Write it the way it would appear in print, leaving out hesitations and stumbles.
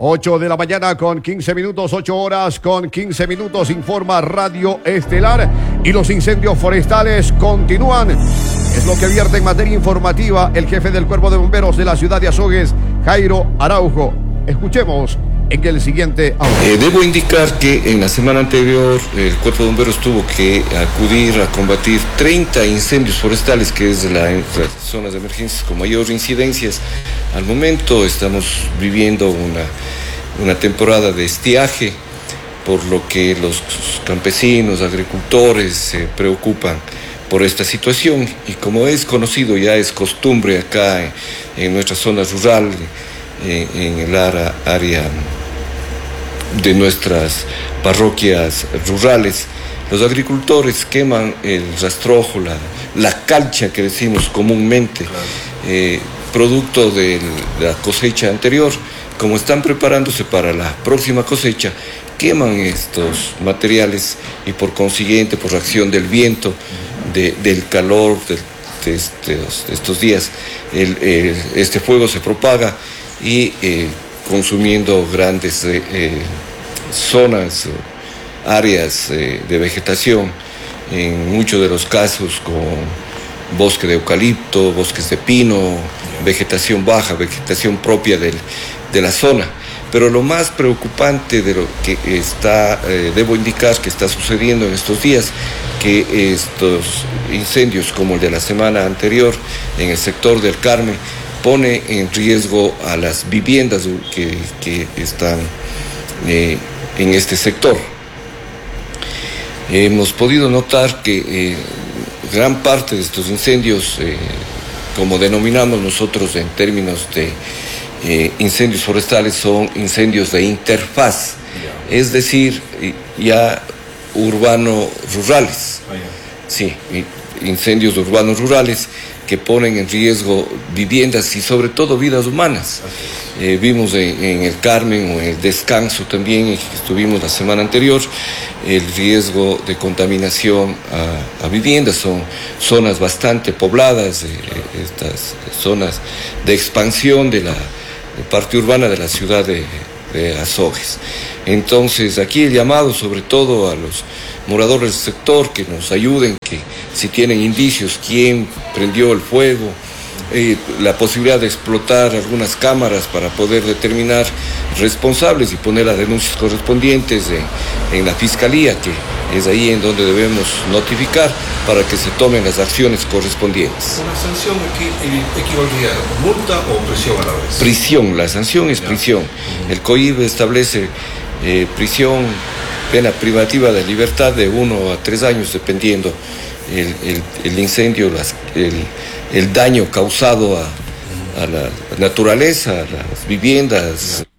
8 de la mañana con 15 minutos, 8 horas con 15 minutos, informa Radio Estelar, y los incendios forestales continúan. Es lo que vierte en materia informativa el jefe del Cuerpo de Bomberos de la ciudad de Azogues, Jairo Araujo. Escuchemos en el siguiente audio. Debo indicar que en la semana anterior el Cuerpo de Bomberos tuvo que acudir a combatir 30 incendios forestales, que es las zonas de emergencias con mayor incidencias. Al momento estamos viviendo una temporada de estiaje, por lo que los campesinos, agricultores se preocupan por esta situación, y como es conocido, ya es costumbre acá en nuestra zona rural, en el área de nuestras parroquias rurales, los agricultores queman el rastrojo, la calcha que decimos comúnmente, producto de la cosecha anterior. Como están preparándose para la próxima cosecha, queman estos materiales, y por consiguiente, por reacción del viento, del calor de estos días, este fuego se propaga y consumiendo grandes zonas, áreas de vegetación, en muchos de los casos con bosque de eucalipto, bosques de pino, vegetación baja, vegetación propia de la zona. Pero lo más preocupante de lo que debo indicar que está sucediendo en estos días, que estos incendios como el de la semana anterior en el sector del Carmen pone en riesgo a las viviendas que están en este sector. Hemos podido notar que gran parte de estos incendios, como denominamos nosotros en términos de incendios forestales, son incendios de interfaz, es decir, ya urbano-rurales. Sí, incendios urbanos rurales que ponen en riesgo viviendas y sobre todo vidas humanas. Vimos en el Carmen o en el Descanso también, estuvimos la semana anterior, el riesgo de contaminación a viviendas. Son zonas bastante pobladas, estas zonas de expansión de la parte urbana de la ciudad de Azogues. Entonces, aquí el llamado sobre todo a los moradores del sector que nos ayuden, que si tienen indicios, quién prendió el fuego, la posibilidad de explotar algunas cámaras para poder determinar responsables y poner las denuncias correspondientes en la fiscalía, que es ahí en donde debemos notificar para que se tomen las acciones correspondientes. ¿Una sanción equivaldría a multa o prisión a la vez? Prisión, la sanción es prisión. El COIB establece prisión, pena privativa de libertad de 1 a 3 años, dependiendo el incendio, el daño causado a la naturaleza, a las viviendas.